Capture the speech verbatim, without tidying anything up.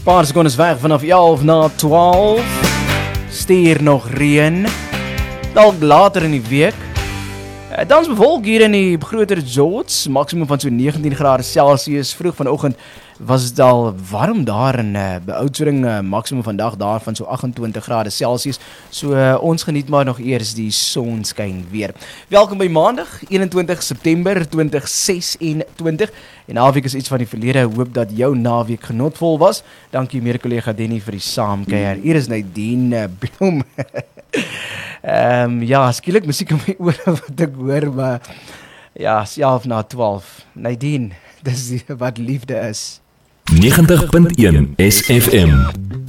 Paar secondes weg vanaf elf na twaalf. Stuur nog reën. Dalk later in die week. Uh, Dans bewolk hier in die groter George, maksimum van so negentien grade Celsius. Vroeg vanoggend was het al warm daar in uh, Oudtshoorn, uh, maksimum vandag daar van so agt-en-twintig grade Celsius. So uh, ons geniet maar nog eers die sonskyn weer. Welkom by Maandag, eenentwintig September twintig ses-en-twintig. En naweek is iets van die verlede. Hoop dat jou naweek genotvol was. Dankie mede-kollega Denny vir die saamkuier. Hier is Nadine uh, Blom. Ehm um, ja, skielik musiek in my ore wat ek hoor, maar ja, self na twaalf. Nadine, dis wat liefde is. negentig punt een S F M